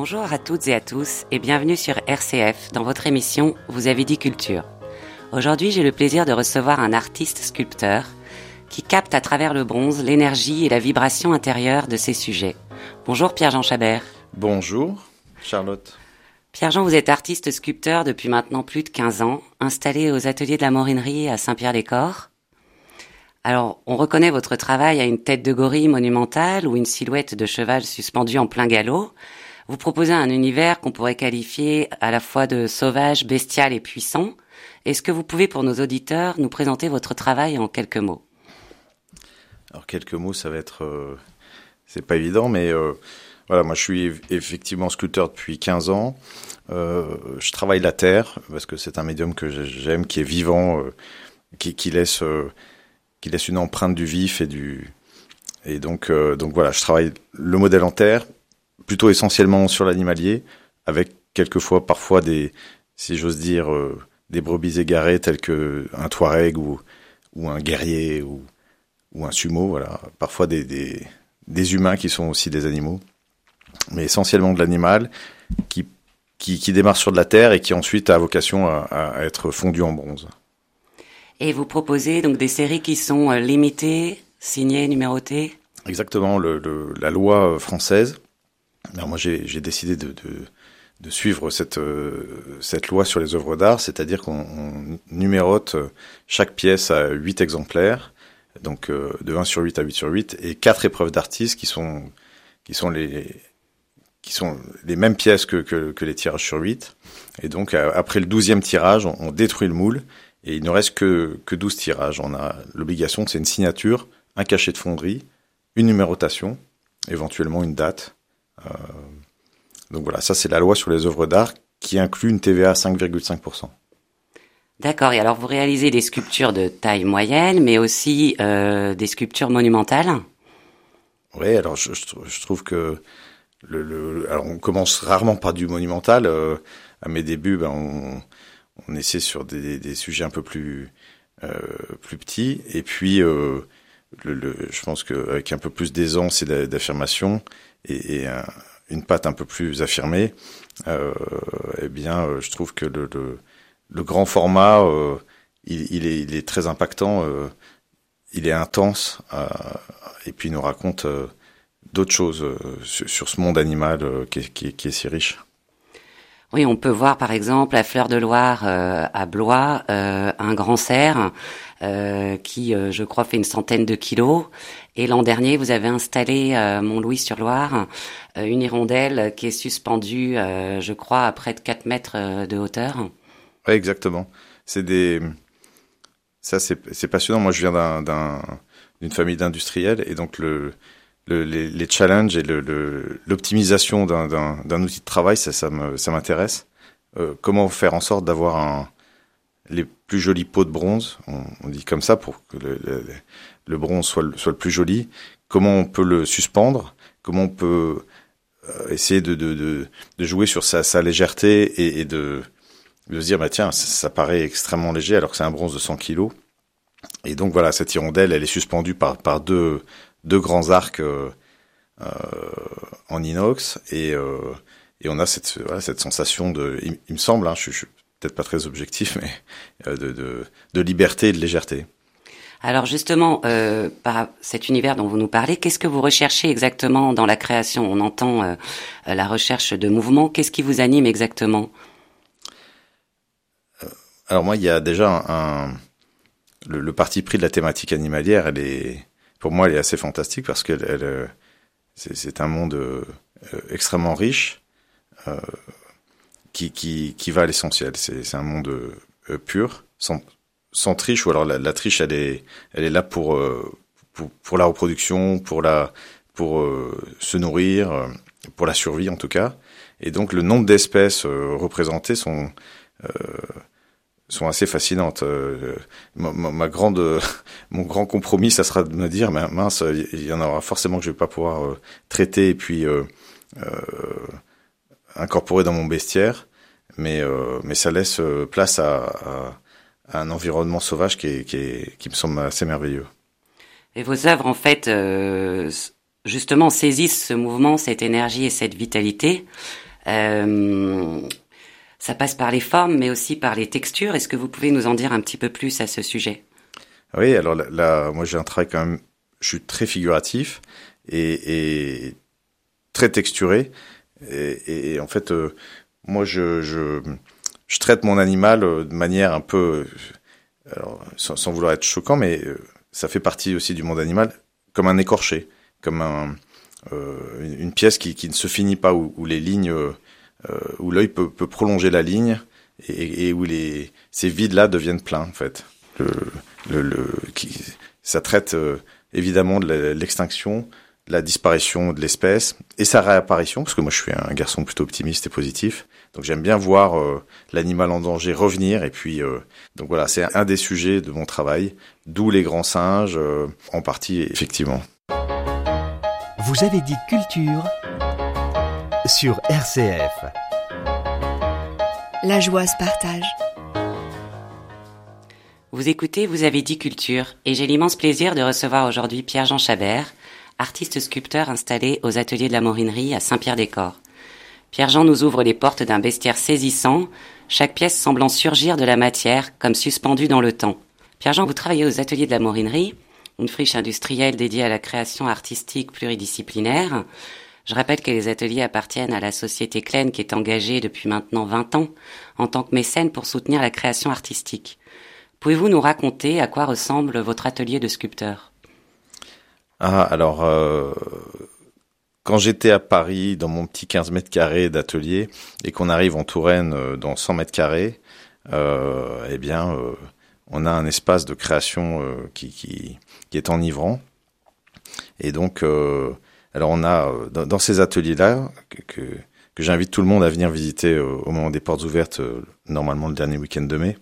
Bonjour à toutes et à tous et bienvenue sur RCF dans votre émission Vous avez dit culture. Aujourd'hui, j'ai le plaisir de recevoir un artiste sculpteur qui capte à travers le bronze l'énergie et la vibration intérieure de ses sujets. Bonjour Pierre-Jean Chabert. Bonjour Charlotte. Pierre-Jean, vous êtes artiste sculpteur depuis maintenant plus de 15 ans, installé aux ateliers de la Morinerie à Saint-Pierre-les-Corps. Alors, on reconnaît votre travail à une tête de gorille monumentale ou une silhouette de cheval suspendue en plein galop. Vous proposez un univers qu'on pourrait qualifier à la fois de sauvage, bestial et puissant. Est-ce que vous pouvez, pour nos auditeurs, nous présenter votre travail en quelques mots ? Alors, quelques mots, ça va être... c'est pas évident, mais voilà, moi je suis effectivement sculpteur depuis 15 ans. Je travaille la terre, parce que c'est un médium que j'aime, qui est vivant, qui laisse une empreinte du vif et donc voilà, je travaille le modèle en terre, plutôt essentiellement sur l'animalier, avec parfois si j'ose dire, des brebis égarées telles que un touareg ou un guerrier ou un sumo, voilà. Parfois des humains qui sont aussi des animaux, mais essentiellement de l'animal qui démarre sur de la terre et qui ensuite a vocation à être fondu en bronze. Et vous proposez donc des séries qui sont limitées, signées, numérotées ? Exactement, la loi française. Alors moi j'ai décidé de suivre cette loi sur les œuvres d'art, c'est-à-dire qu'on numérote chaque pièce à 8 exemplaires, donc de 1 sur 8 à 8 sur 8, et 4 épreuves d'artistes qui sont les mêmes pièces que les tirages sur 8. Et donc après le 12e tirage, on détruit le moule, et il ne reste que 12 tirages. On a l'obligation, c'est une signature, un cachet de fonderie, une numérotation, éventuellement une date. Donc voilà, ça c'est la loi sur les œuvres d'art qui inclut une TVA à 5,5%. D'accord, et alors vous réalisez des sculptures de taille moyenne, mais aussi des sculptures monumentales ? Oui, alors je trouve que alors on commence rarement par du monumental. À mes débuts, on essaie sur des sujets un peu plus petits, et puis je pense qu'avec un peu plus d'aisance et d'affirmation et une patte un peu plus affirmée, je trouve que le grand format, il est très impactant, il est intense, et puis il nous raconte d'autres choses sur ce monde animal qui est si riche. Oui, on peut voir par exemple à Fleur de Loire, à Blois, un grand cerf qui, je crois, fait une centaine de kilos. Et l'an dernier, vous avez installé à Montlouis-sur-Loire une hirondelle qui est suspendue, je crois, à près de 4 mètres de hauteur. Oui, exactement. C'est passionnant. Moi, je viens d'une famille d'industriels, et donc les challenges et l'optimisation d'un outil de travail, ça m'intéresse. Comment faire en sorte d'avoir les plus jolis pots de bronze, on dit comme ça, pour que le bronze soit le plus joli. Comment on peut le suspendre, comment on peut essayer de jouer sur sa légèreté et de se dire, tiens, ça paraît extrêmement léger alors que c'est un bronze de 100 kilos. Et donc voilà, cette hirondelle, elle est suspendue par deux grands arcs en inox, et on a cette sensation il me semble, je suis peut-être pas très objectif, mais de liberté et de légèreté. Alors justement, par cet univers dont vous nous parlez, qu'est-ce que vous recherchez exactement dans la création ? On entend la recherche de mouvement. Qu'est-ce qui vous anime exactement ? Alors moi, il y a déjà le parti pris de la thématique animalière. Pour moi, elle est assez fantastique parce que c'est un monde extrêmement riche qui va à l'essentiel. C'est un monde pur, sans triche, ou alors la triche, elle est là pour la reproduction, pour se nourrir, pour la survie en tout cas. Et donc le nombre d'espèces représentées sont assez fascinantes. Mon grand compromis, ça sera de me dire, mince, il y en aura forcément que je vais pas pouvoir traiter et puis incorporer dans mon bestiaire, mais ça laisse place à un environnement sauvage qui me semble assez merveilleux. Et vos œuvres, en fait, justement, saisissent ce mouvement, cette énergie et cette vitalité. Ça passe par les formes, mais aussi par les textures. Est-ce que vous pouvez nous en dire un petit peu plus à ce sujet? Oui, alors là, moi j'ai un travail quand même, je suis très figuratif et très texturé. Et en fait, moi je traite mon animal de manière un peu, alors, sans vouloir être choquant, mais ça fait partie aussi du monde animal, comme un écorché, comme une pièce qui ne se finit pas, où les lignes, où l'œil peut prolonger la ligne et où ces vides-là deviennent pleins, en fait. Ça traite évidemment de l'extinction, de la disparition de l'espèce et sa réapparition, parce que moi je suis un garçon plutôt optimiste et positif, donc j'aime bien voir l'animal en danger revenir, et puis donc voilà, c'est un des sujets de mon travail, d'où les grands singes, en partie effectivement. Vous avez dit culture sur RCF. La joie se partage. Vous écoutez, vous avez dit culture, et j'ai l'immense plaisir de recevoir aujourd'hui Pierre-Jean Chabert, artiste sculpteur installé aux ateliers de la Morinerie à Saint-Pierre-des-Corps. Pierre-Jean nous ouvre les portes d'un bestiaire saisissant, chaque pièce semblant surgir de la matière, comme suspendue dans le temps. Pierre-Jean, vous travaillez aux ateliers de la Morinerie, une friche industrielle dédiée à la création artistique pluridisciplinaire. Je rappelle que les ateliers appartiennent à la société Klein, qui est engagée depuis maintenant 20 ans en tant que mécène pour soutenir la création artistique. Pouvez-vous nous raconter à quoi ressemble votre atelier de sculpteur? Alors, quand j'étais à Paris, dans mon petit 15 mètres carrés d'atelier, et qu'on arrive en Touraine dans 100 mètres carrés, eh bien, on a un espace de création qui est enivrant. Et donc, alors on a dans ces ateliers-là que j'invite tout le monde à venir visiter au moment des portes ouvertes, normalement le dernier week-end de mai.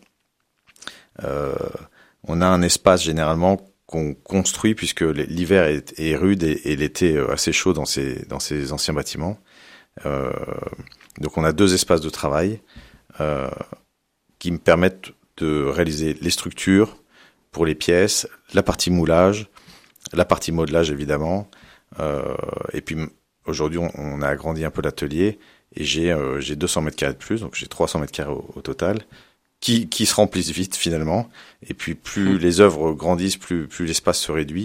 On a un espace généralement qu'on construit, puisque l'hiver est rude et l'été assez chaud dans ces anciens bâtiments. Donc on a 2 espaces de travail qui me permettent de réaliser les structures pour les pièces, la partie moulage, la partie modelage évidemment. Et puis aujourd'hui on a agrandi un peu l'atelier et j'ai 200 mètres carrés de plus, donc j'ai 300 mètres carrés au total, qui se remplissent vite finalement. Et puis plus les œuvres grandissent, plus l'espace se réduit.